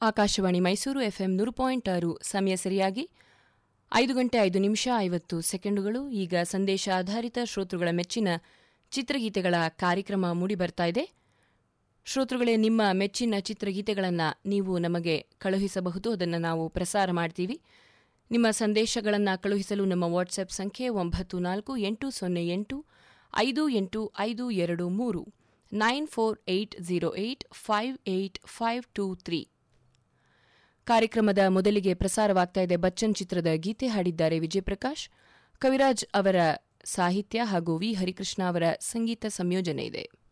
Akashvani Mysuru FM 100.6 ಸಮಯ ಸರಿಯಾಗಿ 5:05 ಈಗ ಸಂದೇಶ ಆಧಾರಿತ ಶ್ರೋತೃಗಳ ಮೆಚ್ಚಿನ ಚಿತ್ರಗೀತೆಗಳ ಕಾರ್ಯಕ್ರಮ ಮೂಡಿಬರ್ತಾ ಇದೆ. ಶ್ರೋತೃಗಳೇ, ನಿಮ್ಮ ಮೆಚ್ಚಿನ ಚಿತ್ರಗೀತೆಗಳನ್ನು ನೀವು ನಮಗೆ ಕಳುಹಿಸಬಹುದು. ಅದನ್ನು ನಾವು ಪ್ರಸಾರ ಮಾಡ್ತೀವಿ. ನಿಮ್ಮ ಸಂದೇಶಗಳನ್ನು ಕಳುಹಿಸಲು ನಮ್ಮ ವಾಟ್ಸ್ಆಪ್ ಸಂಖ್ಯೆ 9480858523 9480858523. ಕಾರ್ಯಕ್ರಮದ ಮೊದಲಿಗೆ ಪ್ರಸಾರವಾಗ್ತಾ ಇದೆ ಬಚ್ಚನ್ ಚಿತ್ರದ ಗೀತೆ. ಹಾಡಿದ್ದಾರೆ ವಿಜಯಪ್ರಕಾಶ್. ಕವಿರಾಜ್ ಅವರ ಸಾಹಿತ್ಯ ಹಾಗೂ ವಿ ಹರಿಕೃಷ್ಣ ಅವರ ಸಂಗೀತ ಸಂಯೋಜನೆ ಇದೆ.